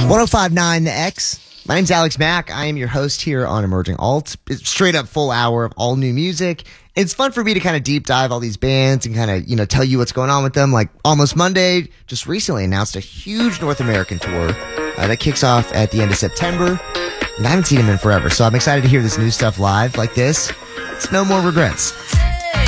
1059 The X. My name's Alex Mack. I am your host here on Emerging Alt. It's straight up full hour of all new music. It's fun for me to kind of deep dive all these bands and kind of, tell you what's going on with them. Like Almost Monday just recently announced a huge North American tour that kicks off at the end of September. And I haven't seen them in forever, so I'm excited to hear this new stuff live like this. It's No More Regrets.